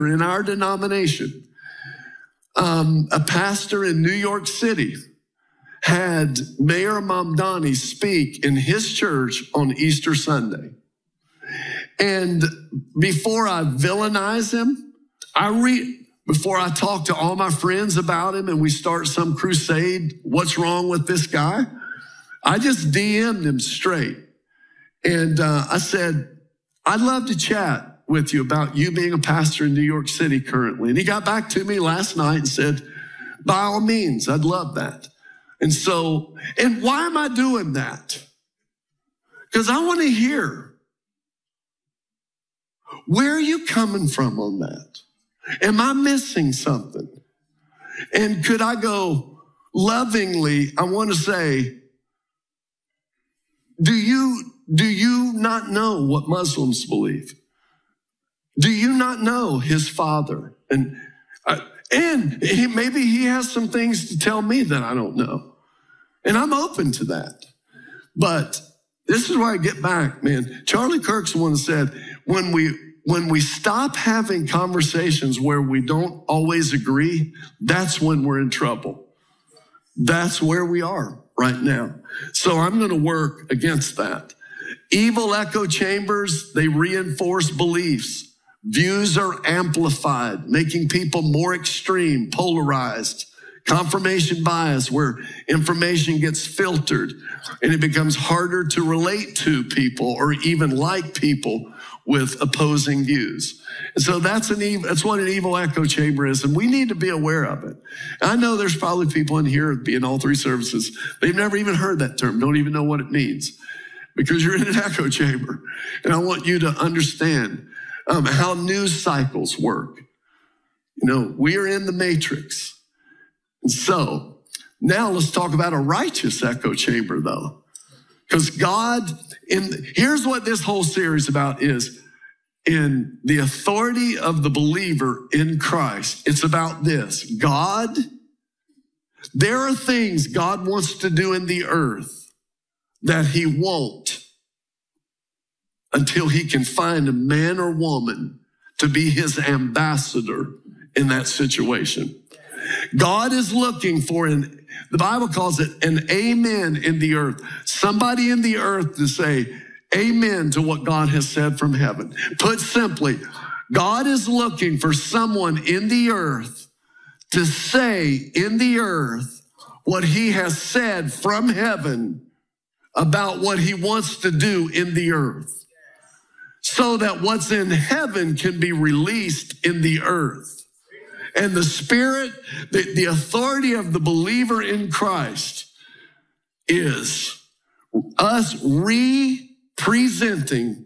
in our denomination, a pastor in New York City had Mayor Mamdani speak in his church on Easter Sunday. And before I villainize him, before I talk to all my friends about him and we start some crusade, what's wrong with this guy? I just DM'd him straight. And I said, I'd love to chat with you about you being a pastor in New York City currently. And he got back to me last night and said, by all means, I'd love that. And why am I doing that? Because I want to hear, where are you coming from on that? Am I missing something? And could I go lovingly, I want to say, do you not know what Muslims believe? Do you not know his father? And maybe he has some things to tell me that I don't know. And I'm open to that. But this is where I get back, man. Charlie Kirk's the one that said, when we stop having conversations where we don't always agree, that's when we're in trouble. That's where we are right now. So I'm going to work against that. Evil echo chambers, they reinforce beliefs. Views are amplified, making people more extreme, polarized. Confirmation bias, where information gets filtered and it becomes harder to relate to people or even like people with opposing views. And so that's what an evil echo chamber is, and we need to be aware of it. I know there's probably people in here in all three services, they've never even heard that term, don't even know what it means, because you're in an echo chamber. And I want you to understand how news cycles work. We are in the matrix. And so now let's talk about a righteous echo chamber, though. Because here's what this whole series about is. In the authority of the believer in Christ, it's about this. There are things God wants to do in the earth that he won't until he can find a man or woman to be his ambassador in that situation. God is looking for the Bible calls it an amen in the earth. Somebody in the earth to say amen to what God has said from heaven. Put simply, God is looking for someone in the earth to say in the earth what he has said from heaven about what he wants to do in the earth, so that what's in heaven can be released in the earth. And the Spirit, the authority of the believer in Christ is us representing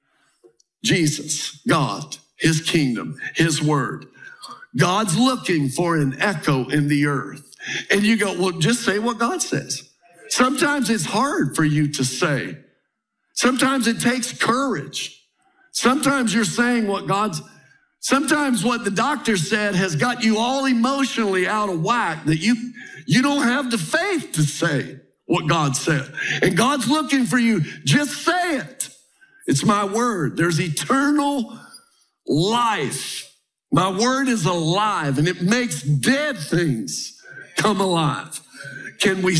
Jesus, God, his kingdom, his word. God's looking for an echo in the earth. And you go, well, just say what God says. Sometimes it's hard for you to say. Sometimes it takes courage. Sometimes you're saying sometimes what the doctor said has got you all emotionally out of whack, that you don't have the faith to say what God said. And God's looking for you. Just say it. It's my word. There's eternal life. My word is alive, and it makes dead things come alive. Can we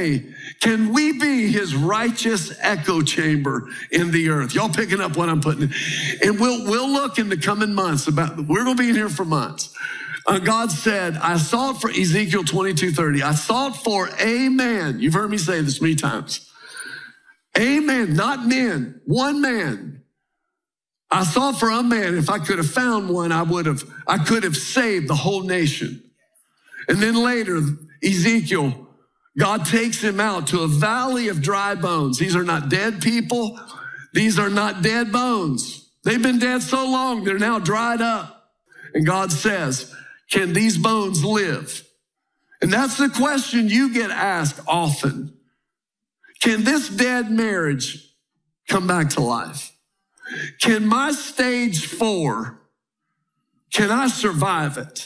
be his righteous echo chamber in the earth? Y'all picking up what I'm putting in? And we'll look in the coming months we're going to be in here for months. God said, I sought for Ezekiel 22:30. I sought for a man. You've heard me say this many times. A man, not men, one man. I sought for a man. If I could have found one, I could have saved the whole nation. And then later, Ezekiel, God takes him out to a valley of dry bones. These are not dead people. These are not dead bones. They've been dead so long, they're now dried up. And God says, can these bones live? And that's the question you get asked often. Can this dead marriage come back to life? Can my stage 4, can I survive it?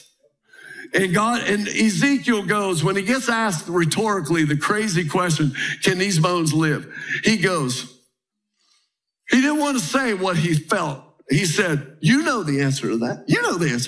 And Ezekiel goes, when he gets asked rhetorically the crazy question, can these bones live? He goes, he didn't want to say what he felt He said, you know the answer to that. You know the answer.